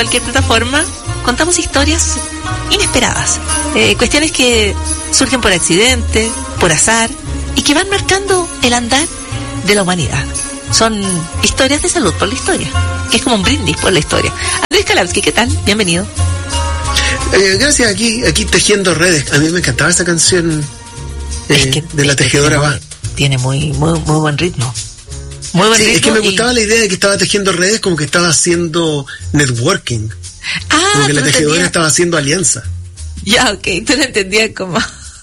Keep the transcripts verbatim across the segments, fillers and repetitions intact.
cualquier plataforma, contamos historias inesperadas, eh, cuestiones que surgen por accidente, por azar, y que van marcando el andar de la humanidad. Son historias de salud por la historia, que es como un brindis por la historia. Andrés Kalavsky, ¿qué tal? Bienvenido. Eh, gracias, aquí aquí tejiendo redes. A mí me encantaba esa canción eh, es que, de la tejedora va. Tiene muy, muy, muy buen ritmo. Muy buen sí, ritmo. Es que me gustaba y... la idea de que estaba tejiendo redes como que estaba haciendo networking. Ah, como que la tejedora entendías... estaba haciendo alianza. Ya, ok, tú lo entendías como...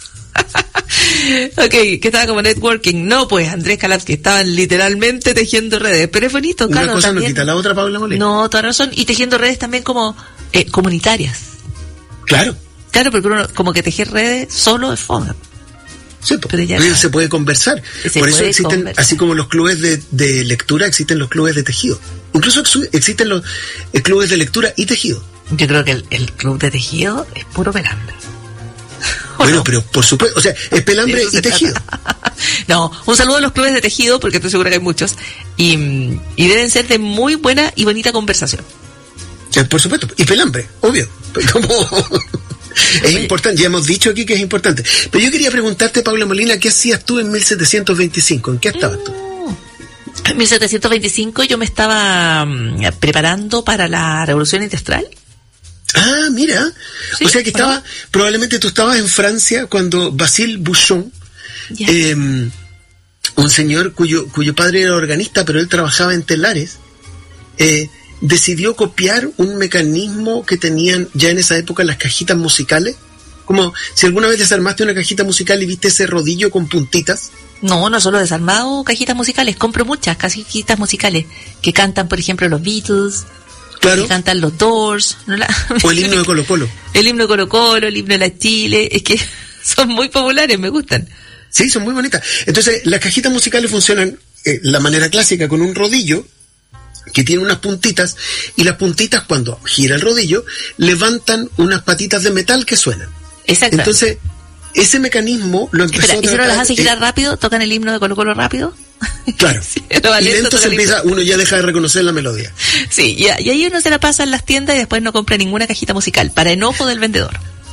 ok, que estaba como networking. No, pues Andrés Kalavsky estaban literalmente tejiendo redes, pero es bonito, Una claro. cosa también... no quita la otra, Paula Molina. No, toda razón, y tejiendo redes también como eh, comunitarias. Claro. Claro, porque uno como que tejer redes solo es fome. Sí, pero ya no. Se puede conversar. Se Por eso existen, conversar. Así como los clubes de, de lectura, existen los clubes de tejido. Incluso existen los eh, clubes de lectura y tejido. Yo creo que el, el club de tejido es puro pelambre. Bueno, no? Pero por supuesto, o sea, es pelambre y tejido. No, un saludo a los clubes de tejido, porque estoy segura que hay muchos, y, y deben ser de muy buena y bonita conversación. Sí, por supuesto, y pelambre, obvio. Como... Es Oye. importante, ya hemos dicho aquí que es importante. Pero yo quería preguntarte, Paula Molina, ¿qué hacías tú en mil setecientos veinticinco? ¿En qué estabas tú? En mil setecientos veinticinco yo me estaba um, preparando para la Revolución Industrial. Ah, mira. ¿Sí? O sea que estaba, probablemente tú estabas en Francia cuando Basile Bouchon, eh, un señor cuyo, cuyo padre era organista, pero él trabajaba en telares, eh, decidió copiar un mecanismo que tenían ya en esa época las cajitas musicales. Como si alguna vez desarmaste una cajita musical y viste ese rodillo con puntitas. No, no solo desarmado cajitas musicales, compro muchas cajitas musicales que cantan, por ejemplo, los Beatles, claro. que cantan los Doors, ¿no? La... o el himno de Colo Colo. El himno de Colo Colo, el himno de la Chile, es que son muy populares, me gustan. Sí, son muy bonitas. Entonces, las cajitas musicales funcionan eh, la manera clásica con un rodillo que tiene unas puntitas, y las puntitas, cuando gira el rodillo, levantan unas patitas de metal que suenan. Exacto. Entonces, ese mecanismo lo empezó Espera, a tratar... ¿y si no las hace girar eh, rápido? ¿Tocan el himno de Colo Colo rápido? Claro. Sí, y lento se empieza, uno ya deja de reconocer la melodía. Sí, y, y ahí uno se la pasa en las tiendas y después no compra ninguna cajita musical, para enojo del vendedor.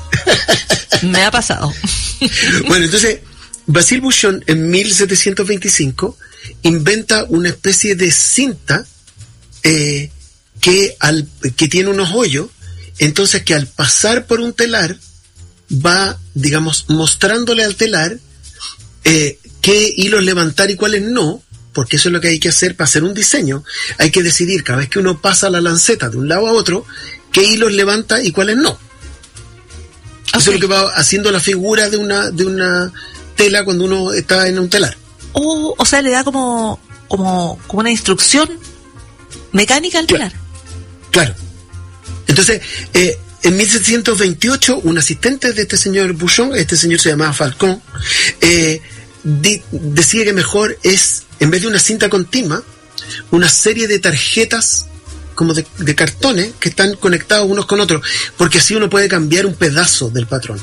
Me ha pasado. Bueno, entonces, Basile Bouchon en mil setecientos veinticinco inventa una especie de cinta Eh, que, al, que tiene unos hoyos, entonces que al pasar por un telar va, digamos, mostrándole al telar eh, qué hilos levantar y cuáles no, porque eso es lo que hay que hacer para hacer un diseño. Hay que decidir cada vez que uno pasa la lanceta de un lado a otro, qué hilos levanta y cuáles no. Okay. Eso es lo que va haciendo la figura de una, de una tela cuando uno está en un telar. Oh, o sea, le da como, como, como una instrucción mecánica al telar. Claro. claro. Entonces, eh, en mil setecientos veintiocho, un asistente de este señor Bouchon, este señor se llamaba Falcon, eh, di, decide que mejor es, en vez de una cinta continua, una serie de tarjetas como de, de cartones que están conectados unos con otros, porque así uno puede cambiar un pedazo del patrón.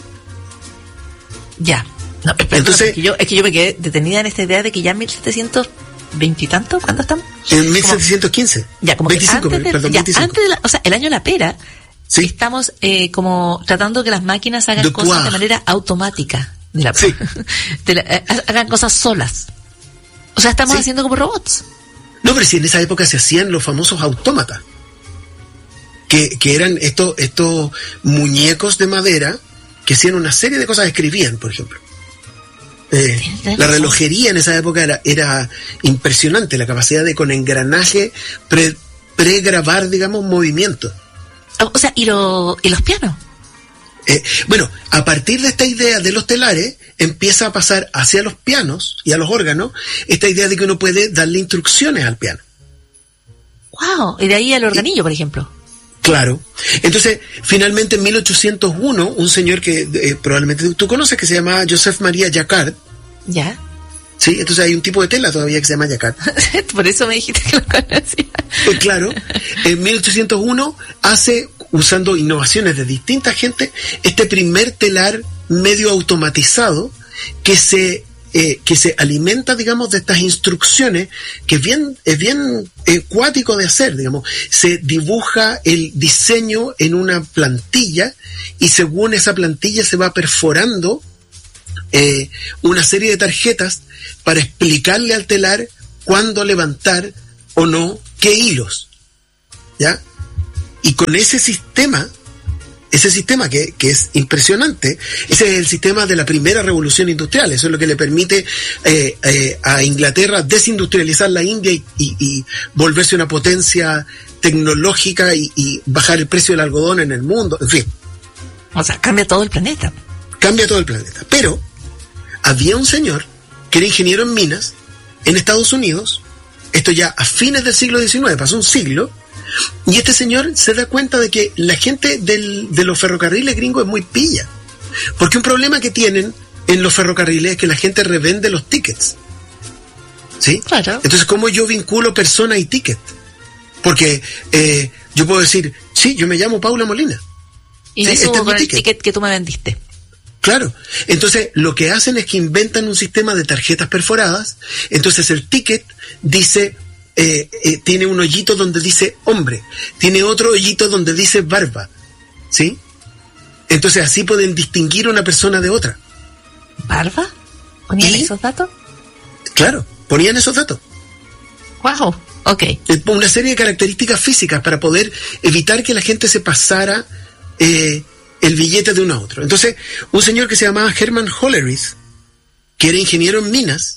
Ya. No, pero, Entonces, es, que yo, es que yo me quedé detenida en esta idea de que ya en mil setecientos veintitantos, ¿cuánto estamos? En mil setecientos quince. Ya, como veinticinco, que antes de, perdón, ya, veinticinco. Antes de la, o sea, el año de la pera, sí. Estamos eh, como tratando que las máquinas hagan de cosas cuá. de manera automática. De la, sí. de la, eh, hagan cosas solas. O sea, estamos sí. haciendo como robots. No, pero si en esa época se hacían los famosos autómatas, que, que eran estos, estos muñecos de madera que hacían una serie de cosas, escribían, por ejemplo. Eh, la relojería en esa época era, era impresionante, la capacidad de con engranaje pre, pregrabar, digamos, movimientos. O sea, ¿y, lo, y los pianos? Eh, bueno, a partir de esta idea de los telares, empieza a pasar hacia los pianos y a los órganos esta idea de que uno puede darle instrucciones al piano. ¡Wow! Y de ahí al organillo, y, por ejemplo. Claro. Entonces, finalmente en mil ochocientos uno, un señor que eh, probablemente tú conoces, que se llama Joseph Maria Jacquard. ¿Ya? Sí, entonces hay un tipo de tela todavía que se llama Jacquard. Por eso me dijiste que lo conocía. Eh, claro. En mil ochocientos uno hace, usando innovaciones de distinta gente, este primer telar medio automatizado que se eh, que se alimenta, digamos, de estas instrucciones, que es bien, es bien eh, cuático de hacer, digamos. Se dibuja el diseño en una plantilla y según esa plantilla se va perforando eh, una serie de tarjetas para explicarle al telar cuándo levantar o no qué hilos, ¿ya? Y con ese sistema, ese sistema que, que es impresionante, ese es el sistema de la primera revolución industrial, eso es lo que le permite eh, eh, a Inglaterra desindustrializar la India y, y, y volverse una potencia tecnológica y, y bajar el precio del algodón en el mundo, en fin. O sea, cambia todo el planeta. Cambia todo el planeta. Pero había un señor que era ingeniero en minas en Estados Unidos, esto ya a fines del siglo diecinueve, pasó un siglo, y este señor se da cuenta de que la gente del, de los ferrocarriles gringos es muy pilla. Porque un problema que tienen en los ferrocarriles es que la gente revende los tickets. ¿Sí? Claro. Entonces, ¿cómo yo vinculo persona y ticket? Porque eh, yo puedo decir, sí, yo me llamo Paula Molina. Y ¿sí? me subo Este es con mi el ticket. ticket que tú me vendiste. Claro. Entonces, lo que hacen es que inventan un sistema de tarjetas perforadas. Entonces, el ticket dice... Eh, eh, tiene un hoyito donde dice hombre, tiene otro hoyito donde dice barba, ¿sí? Entonces así pueden distinguir una persona de otra. ¿Barba? ¿Ponían ¿Y? esos datos? Claro, ponían esos datos. Wow, ok. Una serie de características físicas para poder evitar que la gente se pasara eh, el billete de uno a otro. Entonces, un señor que se llamaba Herman Hollerith, que era ingeniero en minas,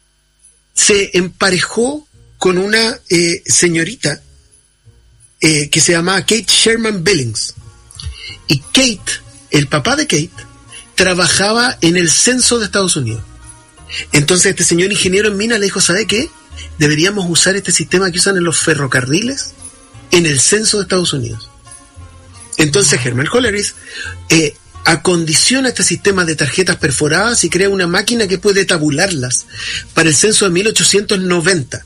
se emparejó con una eh, señorita eh, que se llamaba Kate Sherman Billings. Y Kate, el papá de Kate, trabajaba en el censo de Estados Unidos. Entonces este señor ingeniero en minas le dijo, ¿sabe qué? Deberíamos usar este sistema que usan en los ferrocarriles en el censo de Estados Unidos. Entonces Herman Hollerith eh, acondiciona este sistema de tarjetas perforadas y crea una máquina que puede tabularlas para el censo de mil ochocientos noventa.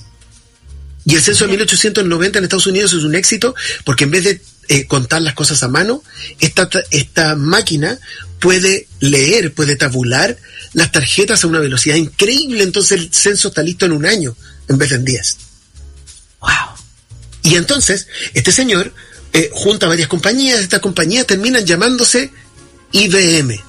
Y el censo de mil ochocientos noventa en Estados Unidos es un éxito porque en vez de eh, contar las cosas a mano, esta, esta máquina puede leer, puede tabular las tarjetas a una velocidad increíble. Entonces el censo está listo en un año en vez de en diez. Wow. Y entonces este señor eh, junta varias compañías. Estas compañías terminan llamándose I B M.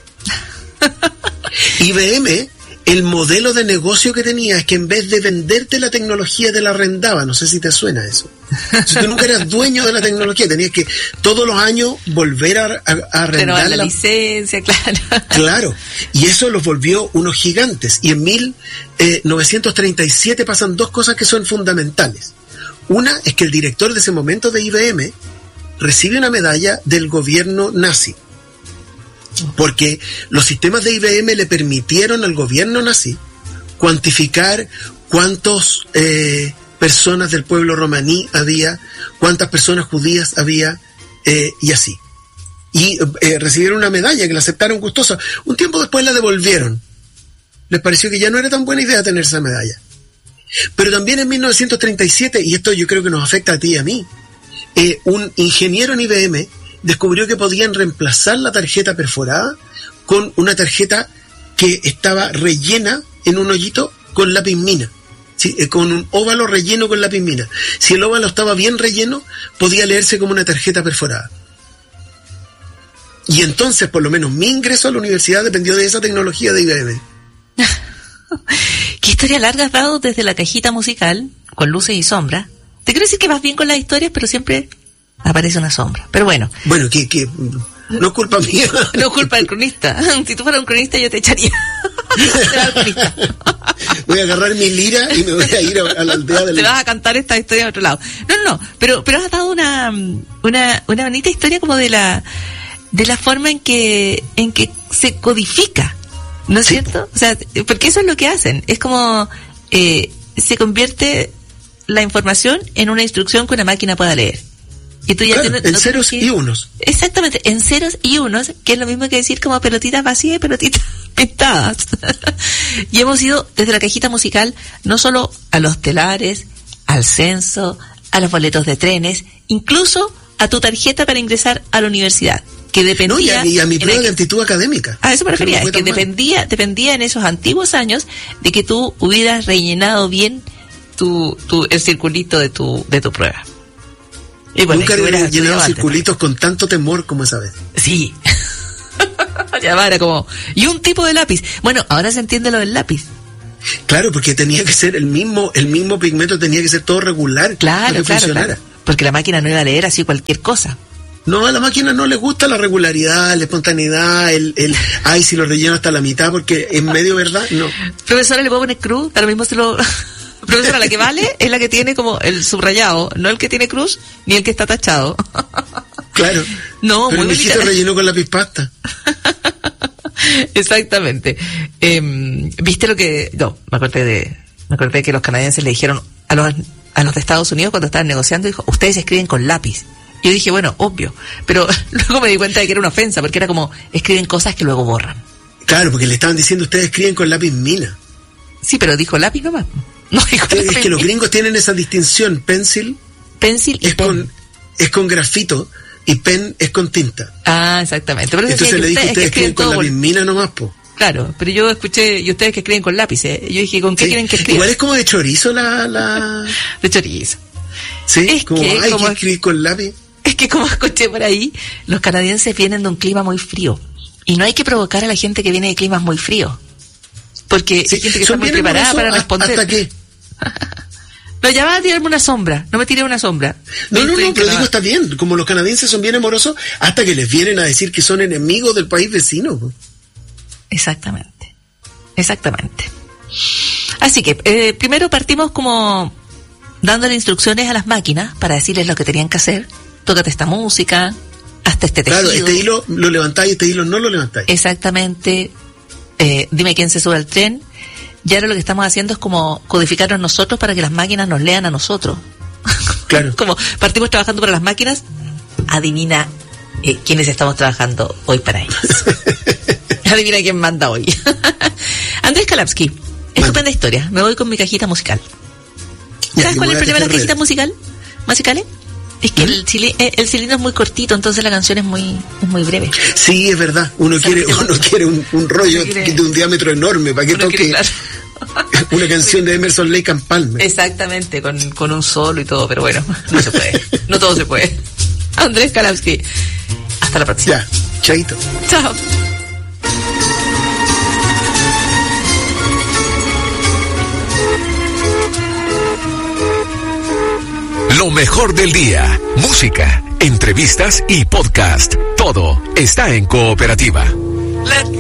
I B M, el modelo de negocio que tenía es que en vez de venderte la tecnología te la arrendaba. No sé si te suena eso. Si tú nunca eras dueño de la tecnología, tenías que todos los años volver a, a, a arrendar la, la licencia, claro. Claro, y eso los volvió unos gigantes. Y en mil novecientos treinta y siete pasan dos cosas que son fundamentales. Una es que el director de ese momento de I B M recibe una medalla del gobierno nazi, porque los sistemas de I B M le permitieron al gobierno nazi cuantificar cuántas eh, personas del pueblo romaní había, cuántas personas judías había, eh, y así. Y eh, recibieron una medalla que la aceptaron gustosa. Un tiempo después la devolvieron. Les pareció que ya no era tan buena idea tener esa medalla. Pero también en mil novecientos treinta y siete, y esto yo creo que nos afecta a ti y a mí, eh, un ingeniero en I B M descubrió que podían reemplazar la tarjeta perforada con una tarjeta que estaba rellena en un hoyito con lápiz mina, ¿sí? eh, con un óvalo relleno con lápiz mina. Si el óvalo estaba bien relleno, podía leerse como una tarjeta perforada. Y entonces, por lo menos, mi ingreso a la universidad dependió de esa tecnología de I B M. ¿Qué historia larga has dado desde la cajita musical, con luces y sombras? Te quiero decir que vas bien con las historias, pero siempre aparece una sombra. Pero bueno. Bueno, que, que no es culpa mía. No es culpa del cronista. Si tú fueras un cronista, yo te echaría. Voy a agarrar mi lira y me voy a ir a, a la aldea de la... Te vas a cantar esta historia a otro lado. No, no, no. Pero, pero has dado una, una, una bonita historia como de la, de la forma en que, en que se codifica. ¿No es sí. cierto? O sea, porque eso es lo que hacen. Es como, eh, se convierte la información en una instrucción que una máquina pueda leer. Y tú ya claro, te, en no ceros que, y unos. Exactamente, en ceros y unos, que es lo mismo que decir como pelotitas vacías y pelotitas pintadas. Y hemos ido desde la cajita musical, no solo a los telares, al censo, a los boletos de trenes, incluso a tu tarjeta para ingresar a la universidad. que dependía... No, y, a, y a mi prueba el, de actitud académica. A eso me refería, no que dependía, dependía en esos antiguos años de que tú hubieras rellenado bien tu, tu, el circulito de tu, de tu prueba. Y bueno, nunca he llenado circulitos con tanto temor como esa vez. Sí. Ya va, era como... Y un tipo de lápiz. Bueno, ahora se entiende lo del lápiz. Claro, porque tenía que ser el mismo, el mismo pigmento tenía que ser todo regular. Claro, para que claro, funcionara. Claro. Porque la máquina no iba a leer así cualquier cosa. No, a la máquina no le gusta la regularidad, la espontaneidad, el, el ay, si lo relleno hasta la mitad, porque en medio, ¿verdad? No. Profesora, ¿le puedo poner cruz? A lo mismo se lo... Profesora, la que vale es la que tiene como el subrayado, no el que tiene cruz, ni el que está tachado. Claro. No, pero muy mi hijito rellenó con lápiz pasta. Exactamente. Eh, ¿Viste lo que...? No, me acordé de... Me acordé que los canadienses le dijeron a los, a los de Estados Unidos cuando estaban negociando, dijo, ustedes escriben con lápiz. Yo dije, bueno, obvio. Pero luego me di cuenta de que era una ofensa, porque era como, escriben cosas que luego borran. Claro, porque le estaban diciendo, ustedes escriben con lápiz mina. Sí, pero dijo lápiz nomás. No dijo es lápiz que los gringos tienen esa distinción. Pencil... Pencil y es pen. Con, es con grafito. Y pen es con tinta. Ah, exactamente. Pero entonces le dije, ustedes escriben con lápiz mina nomás, po. Claro, pero yo escuché, y ustedes que escriben con lápiz, ¿eh? Yo dije, ¿con qué sí. quieren que escriban? Igual es como de chorizo la... la... De chorizo. Sí, es como, que, hay como, que escribir con lápiz. Es que como escuché por ahí, los canadienses vienen de un clima muy frío. Y no hay que provocar a la gente que viene de climas muy fríos. Porque sí, hay gente que está muy preparada para responder. ¿Hasta qué? No, ya va a tirarme una sombra. No me tiré una sombra. No, no, no, pero digo, está bien. Como los canadienses son bien amorosos, hasta que les vienen a decir que son enemigos del país vecino. Exactamente. Exactamente. Así que, eh, primero partimos como dándole instrucciones a las máquinas para decirles lo que tenían que hacer. Tócate esta música, hasta este tejido. Claro, este hilo lo levantáis, este hilo no lo levantáis. Exactamente. Eh, dime quién se sube al tren. Y ahora lo que estamos haciendo es como codificarnos nosotros para que las máquinas nos lean a nosotros. Claro. Como partimos trabajando para las máquinas, adivina eh, quiénes estamos trabajando hoy para ellas. Adivina quién manda hoy. Andrés Kalapsky, estupenda historia. Me voy con mi cajita musical. Ya, ¿sabes cuál es el problema de las cajitas musical? musicales? Es que ¿Mm? el, cili- el cilindro es muy cortito, entonces la canción es muy es muy breve. Sí, es verdad. Uno quiere uno quiere un, un rollo quiere, de un diámetro enorme para que toque quiere, claro. una canción de Emerson Lake and Palmer. Exactamente, con, con un solo y todo, pero bueno, no se puede. No todo se puede. Andrés Kalapsky. Hasta la próxima. Ya, chaito. Chao. Lo mejor del día, música, entrevistas y podcast. Todo está en Cooperativa. Let